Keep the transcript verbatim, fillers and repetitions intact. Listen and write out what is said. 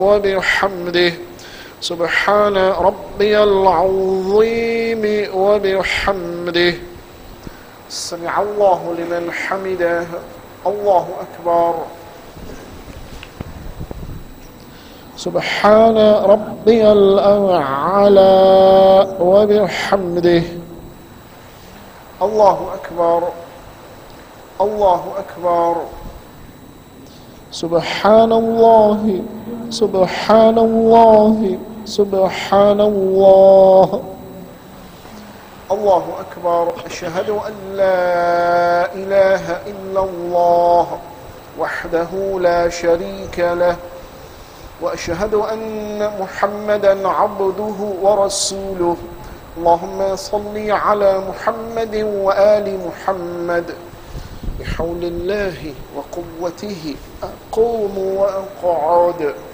وبحمده سبحان ربي العظيم وبحمده سمع الله لمن حمده الله أكبر سبحان ربي الأعلى وبحمده الله أكبر الله أكبر سبحان الله سبحان الله سبحان الله الله أكبر أشهد أن لا إله إلا الله وحده لا شريك له وأشهد أن محمدا عبده ورسوله اللهم صل على محمد وآل محمد بحول الله وقوته أقوم وأقعد